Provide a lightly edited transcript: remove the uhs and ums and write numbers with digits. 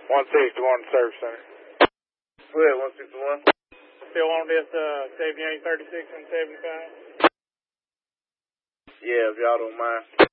161 Service Center. Go ahead, 161. Still on this 7836 and 75? Yeah, if y'all don't mind.